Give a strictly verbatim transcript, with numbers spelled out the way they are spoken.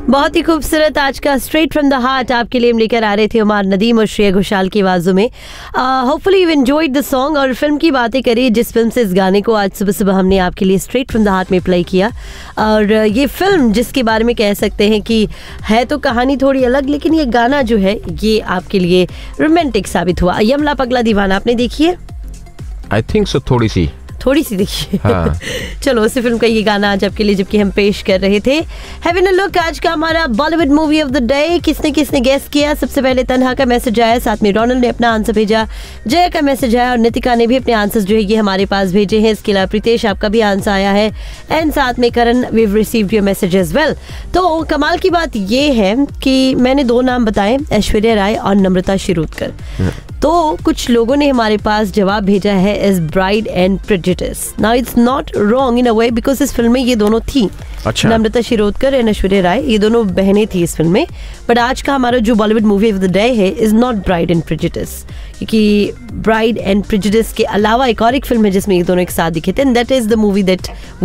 बहुत ही खूबसूरत आज का स्ट्रेट फ्रॉम द हार्ट आपके लिए हम लेकर आ रहे थे उमार नदीम और श्रेया घोषाल की आवाज़ों में। Hopefully you enjoyed the song. और फिल्म की बातें करें, जिस फिल्म से इस गाने को आज सुबह सुबह हमने आपके लिए स्ट्रेट फ्रॉम द हार्ट में प्ले किया, और ये फिल्म जिसके बारे में कह सकते हैं कि है तो कहानी थोड़ी अलग, लेकिन ये गाना जो है ये आपके लिए रोमांटिक साबित हुआ। यमला पगला दीवाना आपने देखी है? आई थिंक सो, थोड़ी सी थोड़ी सी देखिए। हाँ। चलो, उसी फिल्म का ये गाना आज आपके लिए जबकि हम पेश कर रहे थे। हैविंग अ लुक आज का हमारा Bollywood movie of the day. किसने किसने गेस किया? सबसे पहले तन्हा का मैसेज आया, साथ में रोनल ने अपना आंसर भेजा, जया का मैसेज आया और नितिका ने भी अपने आंसर जो है ये हमारे पास भेजे हैं। इसके अलावा प्रीतेश आपका भी आंसर आया है, एंड साथ में करण, we have received your message as well. तो कमाल की बात ये है कि मैंने दो नाम बताए, ऐश्वर्या राय और नम्रता शिरोडकर। तो कुछ लोगों ने हमारे पास जवाब भेजा है as bride and prejudice. Now it's not wrong in a way because इस फिल्म में ये दोनों थी। अच्छा। नम्रता शिरोडकर एंड ऐश्वर्या राय, ये दोनों बहनें थी इस फिल्म में। बट आज का हमारा जो Bollywood movie of the day है is not bride and prejudice, क्योंकि ब्राइड एंड प्रेजुडिस के अलावा एक और एक फिल्म है जिसमें ये दोनों एक साथ दिखे थे, and that is the movie that